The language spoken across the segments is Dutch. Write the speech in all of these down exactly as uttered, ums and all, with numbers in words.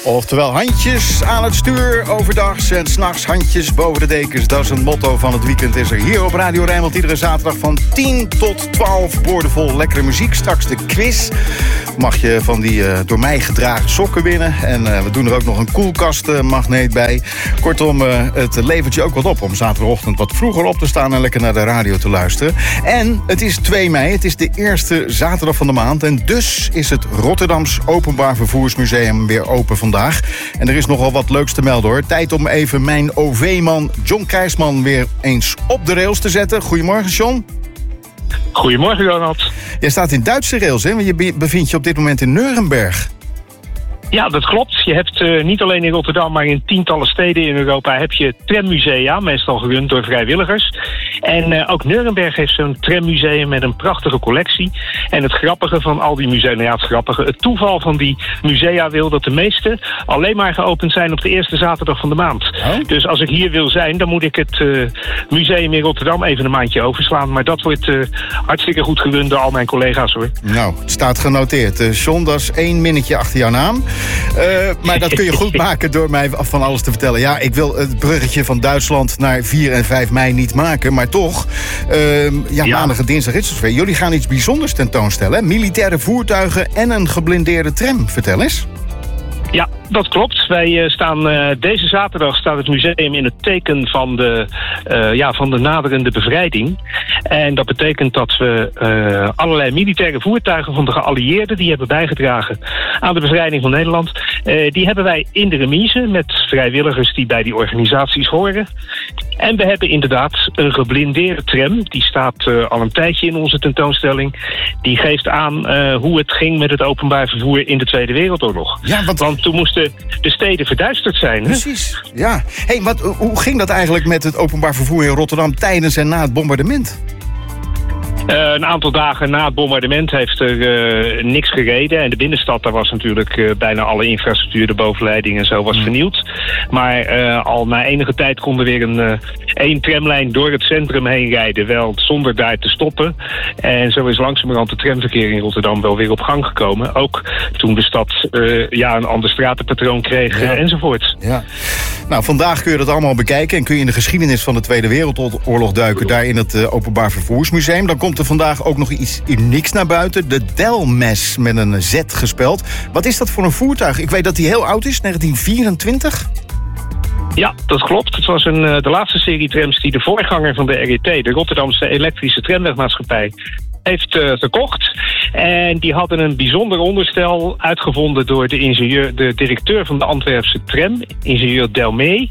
Oftewel handjes aan het stuur overdags en 's nachts handjes boven de dekens. Dat is een motto van het weekend. Is er hier op Radio Rijnmond iedere zaterdag van tien tot twaalf boordevol lekkere muziek. Straks de quiz. Mag je van die uh, door mij gedragen sokken winnen. En uh, we doen er ook nog een koelkastmagneet bij. Kortom, uh, het levert je ook wat op om zaterdagochtend wat vroeger op te staan en lekker naar de radio te luisteren. En het is twee mei, het is de eerste zaterdag van de maand. En dus is het Rotterdams Openbaar Vervoersmuseum weer open vandaag. En er is nogal wat leuks te melden hoor. Tijd om even mijn O V-man John Krijsman weer eens op de rails te zetten. Goedemorgen, John. Goedemorgen, Ronald. Jij staat in Duitse rails, hè? Want je bevindt je op dit moment in Nuremberg. Ja, dat klopt. Je hebt uh, niet alleen in Rotterdam, maar in tientallen steden in Europa heb je trammusea, meestal gerund door vrijwilligers. En uh, ook Nuremberg heeft zo'n trammuseum met een prachtige collectie. En het grappige van al die musea, nou ja, het grappige, het toeval van die musea wil dat de meeste alleen maar geopend zijn op de eerste zaterdag van de maand. Oh? Dus als ik hier wil zijn, dan moet ik het uh, museum in Rotterdam even een maandje overslaan. Maar dat wordt uh, hartstikke goed gerund door al mijn collega's, hoor. Nou, het staat genoteerd. Uh, John, dat is één minnetje achter jouw naam. Uh, maar dat kun je goed maken door mij van alles te vertellen. Ja, ik wil het bruggetje van Duitsland naar vier en vijf mei niet maken. Maar toch, uh, ja, ja, maandag en dinsdag is het zover. Jullie gaan iets bijzonders tentoonstellen. Hè? Militaire voertuigen en een geblindeerde tram. Vertel eens. Ja, dat klopt. Wij uh, staan uh, deze zaterdag staat het museum in het teken van de, uh, ja, van de naderende bevrijding. En dat betekent dat we uh, allerlei militaire voertuigen van de geallieerden die hebben bijgedragen aan de bevrijding van Nederland. Uh, die hebben wij in de remise met vrijwilligers die bij die organisaties horen. En we hebben inderdaad een geblindeerde tram. Die staat uh, al een tijdje in onze tentoonstelling. Die geeft aan uh, hoe het ging met het openbaar vervoer in de Tweede Wereldoorlog. Ja, want... want toen moesten de steden verduisterd zijn. Hè? Precies, ja. Hey, wat, hoe ging dat eigenlijk met het openbaar vervoer in Rotterdam tijdens en na het bombardement? Uh, een aantal dagen na het bombardement heeft er uh, niks gereden. En de binnenstad, daar was natuurlijk uh, bijna alle infrastructuur, de bovenleiding en zo was mm. vernield. Maar uh, al na enige tijd kon er weer een uh, één tramlijn door het centrum heen rijden. Wel zonder daar te stoppen. En zo is langzamerhand het tramverkeer in Rotterdam wel weer op gang gekomen. Ook toen de stad uh, ja, een ander stratenpatroon kreeg ja. uh, enzovoort. Ja. Nou, vandaag kun je dat allemaal bekijken. En kun je in de geschiedenis van de Tweede Wereldoorlog duiken. Daar in het uh, Openbaar Vervoersmuseum. Dan komt er vandaag ook nog iets unieks naar buiten. De Delmes met een Z gespeld. Wat is dat voor een voertuig? Ik weet dat die heel oud is, negentien vierentwintig. Ja, dat klopt. Het was een, de laatste serie trams die de voorganger van de R E T, de Rotterdamse Elektrische Tramwegmaatschappij, heeft uh, gekocht. En die hadden een bijzonder onderstel uitgevonden door de ingenieur, de directeur van de Antwerpse tram, ingenieur Delmee.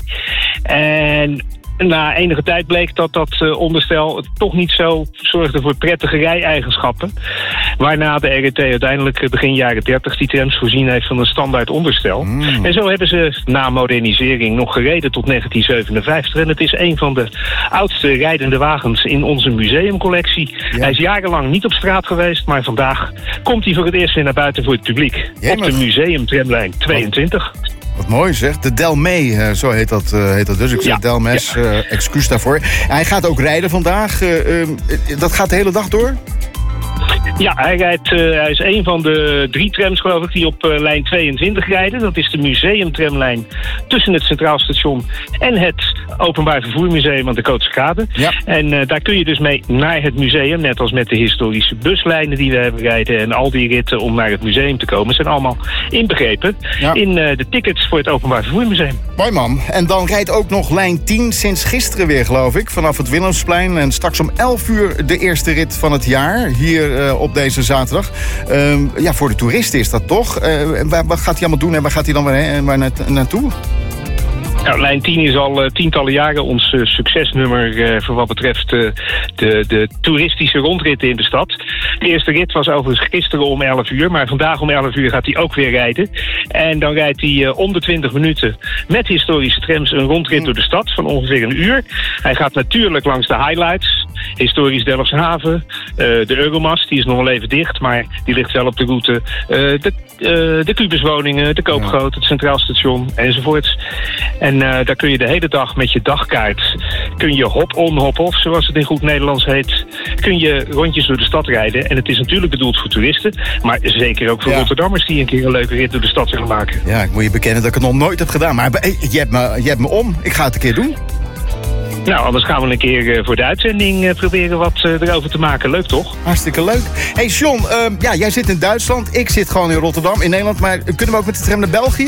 En na enige tijd bleek dat dat uh, onderstel toch niet zo zorgde voor prettige rij-eigenschappen. Waarna de R E T uiteindelijk begin jaren dertig die trams voorzien heeft van een standaard onderstel. Mm. En zo hebben ze na modernisering nog gereden tot negentien zevenenvijftig. En het is een van de oudste rijdende wagens in onze museumcollectie. Ja. Hij is jarenlang niet op straat geweest, maar vandaag komt hij voor het eerst weer naar buiten voor het publiek. Ja, op de museumtramlijn tweeëntwintig. Wat mooi zeg. De Delmee, uh, zo heet dat, uh, heet dat dus. Ik zeg ja, Delmes, ja. uh, excuus daarvoor. Hij gaat ook rijden vandaag. Uh, uh, dat gaat de hele dag door? Ja, hij, rijdt, uh, hij is een van de drie trams, geloof ik, die op uh, lijn tweeëntwintig rijden. Dat is de museumtramlijn tussen het Centraal Station en het Openbaar Vervoermuseum aan de Kootskade. Ja. En uh, daar kun je dus mee naar het museum, net als met de historische buslijnen die we hebben rijden. En al die ritten om naar het museum te komen zijn allemaal inbegrepen ja. in uh, de tickets voor het Openbaar Vervoermuseum. Mooi man. En dan rijdt ook nog lijn tien sinds gisteren weer, geloof ik, vanaf het Willemsplein. En straks om elf uur de eerste rit van het jaar, hier uh, op deze zaterdag. Uh, ja, voor de toeristen is dat toch? Uh, waar, wat gaat hij allemaal doen en waar gaat hij dan weer, waar naart, naartoe? Nou, lijn tien is al uh, tientallen jaren ons uh, succesnummer uh, voor wat betreft uh, de, de toeristische rondritten in de stad. De eerste rit was overigens gisteren om elf uur, maar vandaag om elf uur gaat hij ook weer rijden. En dan rijdt hij uh, om de twintig minuten met historische trams een rondrit door de stad van ongeveer een uur. Hij gaat natuurlijk langs de highlights, historisch Delfshaven, uh, de Euromast, die is nog wel even dicht, maar die ligt wel op de route. Uh, de, uh, de Kubuswoningen, de Koopgoot, het Centraal Station enzovoorts. En En uh, daar kun je de hele dag met je dagkaart... kun je hop-on, hop-off, zoals het in goed Nederlands heet... kun je rondjes door de stad rijden. En het is natuurlijk bedoeld voor toeristen... maar zeker ook voor ja. Rotterdammers... die een keer een leuke rit door de stad willen maken. Ja, ik moet je bekennen dat ik het nog nooit heb gedaan. Maar hey, je, hebt me, je hebt me om. Ik ga het een keer doen. Nou, anders gaan we een keer uh, voor de uitzending uh, proberen wat uh, erover te maken. Leuk, toch? Hartstikke leuk. Hey John, uh, ja, jij zit in Duitsland. Ik zit gewoon in Rotterdam, in Nederland. Maar kunnen we ook met de tram naar België?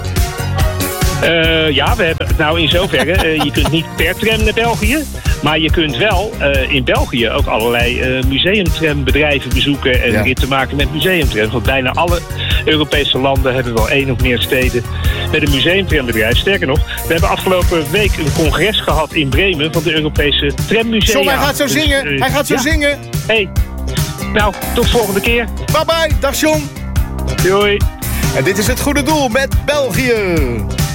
Uh, ja, we hebben nou in zoverre. Uh, je kunt niet per tram naar België. Maar je kunt wel uh, in België ook allerlei uh, museumtrambedrijven bezoeken... en ja. ritten maken met museumtrams. Want bijna alle Europese landen hebben wel één of meer steden... met een museumtrambedrijf. Sterker nog, we hebben afgelopen week een congres gehad in Bremen... van de Europese trammusea. John, hij gaat zo dus, zingen. Uh, hij gaat zo ja. zingen. Hey, nou, tot volgende keer. Bye bye. Dag John. Doei. En dit is Het Goede Doel met België.